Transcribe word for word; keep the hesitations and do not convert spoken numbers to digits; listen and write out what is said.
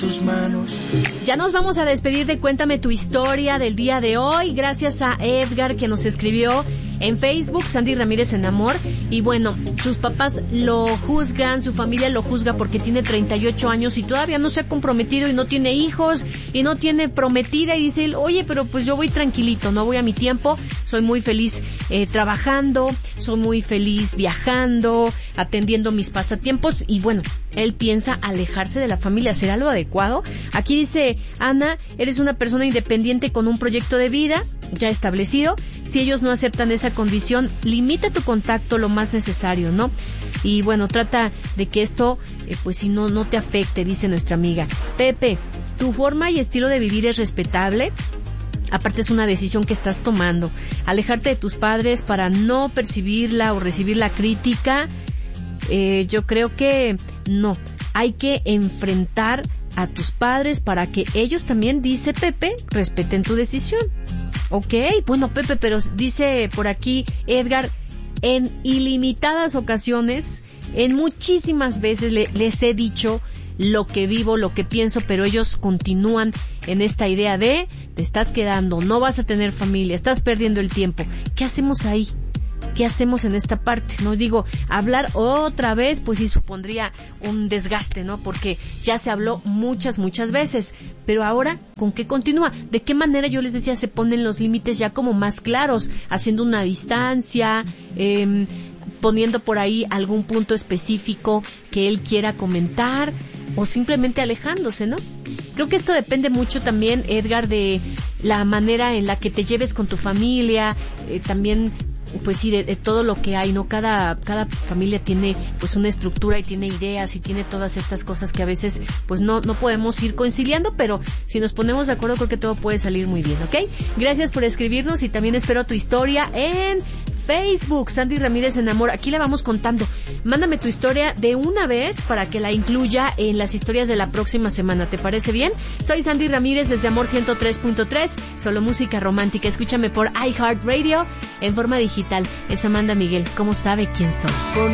tus manos. Ya nos vamos a despedir de Cuéntame tu historia del día de hoy. Gracias a Edgar que nos escribió en Facebook, Sandy Ramírez en Amor. Y bueno, sus papás lo juzgan, su familia lo juzga porque tiene treinta y ocho años y todavía no se ha comprometido y no tiene hijos y no tiene prometida. Y dice él, oye, pero pues yo voy tranquilito, no voy a mi tiempo. Soy muy feliz eh, trabajando, soy muy feliz viajando, atendiendo mis pasatiempos. Y bueno, él piensa alejarse de la familia. ¿Será lo adecuado? Aquí dice Ana, eres una persona independiente con un proyecto de vida ya establecido. Si ellos no aceptan esa condición, limita tu contacto lo más necesario, ¿no? Y bueno, trata de que esto, eh, pues si no, no te afecte, dice nuestra amiga. Pepe, tu forma y estilo de vivir es respetable. Aparte es una decisión que estás tomando. Alejarte de tus padres para no percibirla o recibir la crítica, eh, yo creo que no. Hay que enfrentar a tus padres para que ellos también, dice Pepe, respeten tu decisión. Ok, bueno Pepe, pero dice por aquí Edgar, en ilimitadas ocasiones, en muchísimas veces le, les he dicho lo que vivo, lo que pienso, pero ellos continúan en esta idea de te estás quedando, no vas a tener familia, estás perdiendo el tiempo. ¿Qué hacemos ahí? ¿Qué hacemos en esta parte? No digo, hablar otra vez, pues sí supondría un desgaste, ¿no? Porque ya se habló muchas, muchas veces. Pero ahora, ¿con qué continúa? ¿De qué manera, yo les decía, se ponen los límites ya como más claros? Haciendo una distancia, eh, poniendo por ahí algún punto específico que él quiera comentar, o simplemente alejándose, ¿no? Creo que esto depende mucho también, Edgar, de la manera en la que te lleves con tu familia, eh, también pues sí, de, de todo lo que hay, ¿no? Cada, cada familia tiene pues una estructura y tiene ideas y tiene todas estas cosas que a veces pues no, no podemos ir conciliando, pero si nos ponemos de acuerdo creo que todo puede salir muy bien, ¿ok? Gracias por escribirnos y también espero tu historia en Facebook, Sandy Ramírez en Amor. Aquí la vamos contando. Mándame tu historia de una vez para que la incluya en las historias de la próxima semana. ¿Te parece bien? Soy Sandy Ramírez desde Amor ciento tres punto tres, solo música romántica. Escúchame por iHeartRadio en forma digital. Es Amanda Miguel. ¿Cómo sabe quién soy?